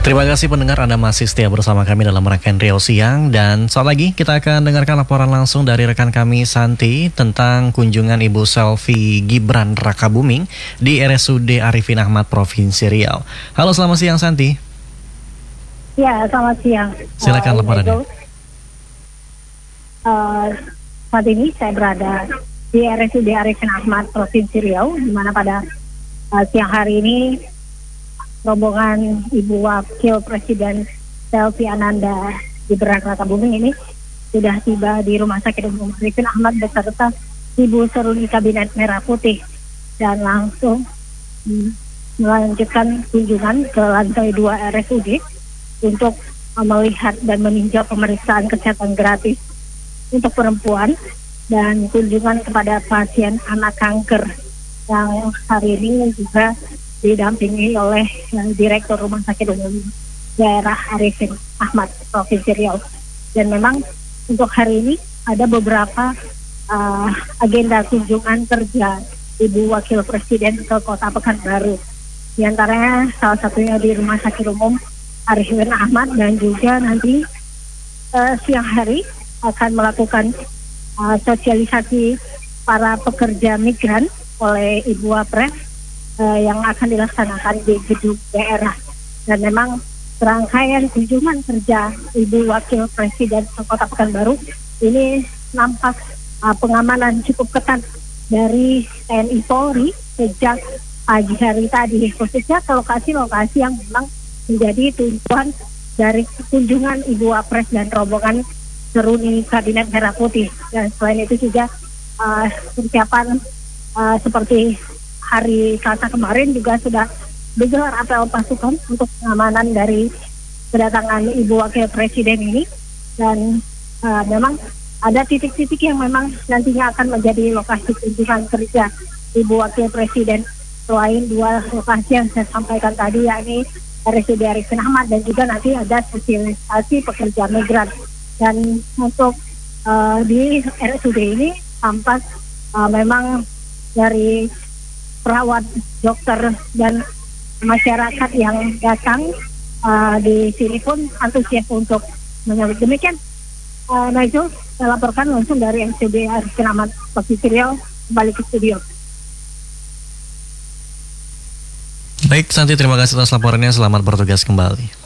Terima kasih pendengar, Anda masih setia bersama kami dalam rangkaian Riau Siang. Dan saat lagi kita akan dengarkan laporan langsung dari rekan kami Santi tentang kunjungan Ibu Selvi Gibran Rakabuming di RSUD Arifin Ahmad Provinsi Riau. Halo, selamat siang Santi. Ya, selamat siang. Silakan laporannya. Saat ini saya berada di RSUD Arifin Ahmad Provinsi Riau, di mana pada siang hari ini rombongan Ibu Wakil Presiden Selvi Ananda Gibran Rakabuming ini sudah tiba di Rumah Sakit Umum Arifin Ahmad beserta Ibu Seruni Kabinet Merah Putih dan langsung melanjutkan kunjungan ke lantai 2 RSUD untuk melihat dan meninjau pemeriksaan kesehatan gratis untuk perempuan dan kunjungan kepada pasien anak kanker yang hari ini juga didampingi oleh Direktur Rumah Sakit Umum Daerah Arifin Ahmad Provinsi Riau. Dan memang untuk hari ini ada beberapa agenda kunjungan kerja Ibu Wakil Presiden ke Kota Pekanbaru. Di antaranya salah satunya di Rumah Sakit Umum Arifin Ahmad, dan juga nanti siang hari akan melakukan sosialisasi para pekerja migran oleh Ibu Wapres yang akan dilaksanakan di gedung daerah. Dan memang serangkaian kunjungan kerja Ibu Wakil Presiden ke Kota Pekanbaru ini nampak pengamanan cukup ketat dari TNI Polri sejak pagi hari tadi, khususnya ke lokasi-lokasi yang memang menjadi tujuan dari kunjungan Ibu Wapres dan rombongan Seruni Kabinet Merah Putih. Dan selain itu juga persiapan seperti hari Selasa kemarin juga sudah digelar apel pasukan untuk pengamanan dari kedatangan Ibu Wakil Presiden ini. Dan memang ada titik-titik yang memang nantinya akan menjadi lokasi kunjungan kerja Ibu Wakil Presiden selain dua lokasi yang saya sampaikan tadi, yakni RSUD Arifin Ahmad dan juga nanti ada sosialisasi pekerja migran. Dan untuk di RSUD ini tampak memang dari perawat, dokter, dan masyarakat yang datang di sini pun antusias untuk menyambut. Demikian, Najul, saya laporkan langsung dari RSUD Arifin Ahmad Provinsi Riau, kembali ke studio. Baik Santi, terima kasih atas laporannya. Selamat bertugas kembali.